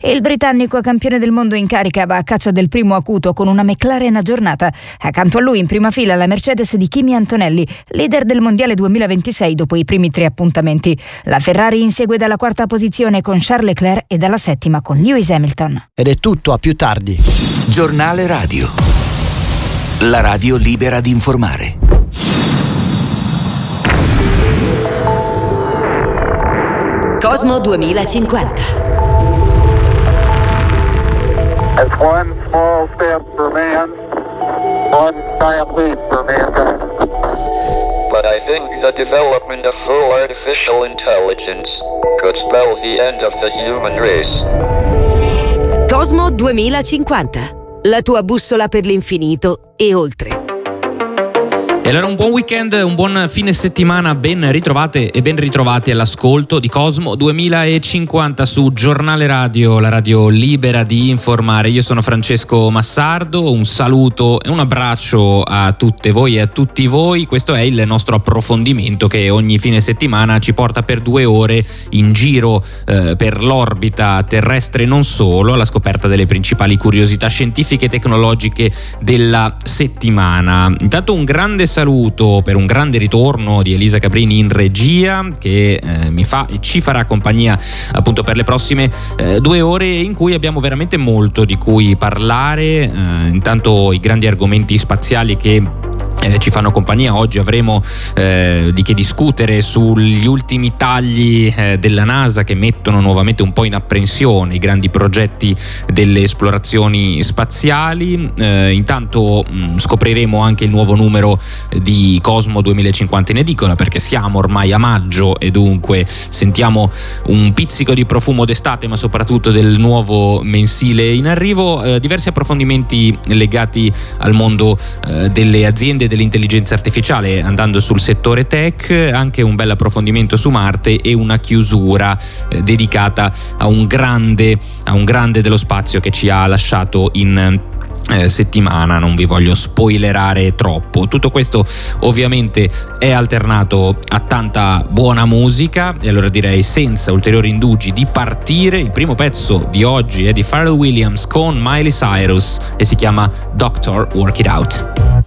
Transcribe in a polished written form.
e il britannico campione del mondo in carica va a caccia del primo acuto con una McLaren aggiornata. Accanto a lui in prima fila la Mercedes di Kimi Antonelli, leader del mondiale 2026 dopo i primi 3 appuntamenti. La Ferrari insegue dalla 4ª posizione con Charles Leclerc e dalla 7ª con Lewis Hamilton. Ed è tutto, a più tardi. Giornale Radio. La radio libera di informare. Cosmo 2050. It's one small step for man, one giant leap for mankind. But I think the development of full artificial intelligence could spell the end of the human race. Cosmo 2050. La tua bussola per l'infinito e oltre. E allora un buon weekend, un buon fine settimana, ben ritrovate e ben ritrovati all'ascolto di Cosmo 2050 su Giornale Radio, la radio libera di informare. Io sono Francesco Massardo, un saluto e un abbraccio a tutte voi e a tutti voi. Questo è il nostro approfondimento che ogni fine settimana ci porta per 2 ore in giro per l'orbita terrestre e non solo, alla scoperta delle principali curiosità scientifiche e tecnologiche della settimana. Intanto un grande saluto per un grande ritorno di Elisa Caprini in regia, che mi fa e ci farà compagnia appunto per le prossime 2 ore in cui abbiamo veramente molto di cui parlare. Intanto i grandi argomenti spaziali che ci fanno compagnia. Oggi avremo di che discutere sugli ultimi tagli della NASA che mettono nuovamente un po' in apprensione i grandi progetti delle esplorazioni spaziali. Intanto scopriremo anche il nuovo numero di Cosmo 2050 in edicola, perché siamo ormai a maggio e dunque sentiamo un pizzico di profumo d'estate, ma soprattutto del nuovo mensile in arrivo. Diversi approfondimenti legati al mondo delle aziende dell'intelligenza artificiale, andando sul settore tech, anche un bel approfondimento su Marte e una chiusura dedicata a un grande dello spazio che ci ha lasciato in settimana. Non vi voglio spoilerare troppo. Tutto questo ovviamente è alternato a tanta buona musica e allora direi senza ulteriori indugi di partire. Il primo pezzo di oggi è di Pharrell Williams con Miley Cyrus e si chiama Doctor Work It Out.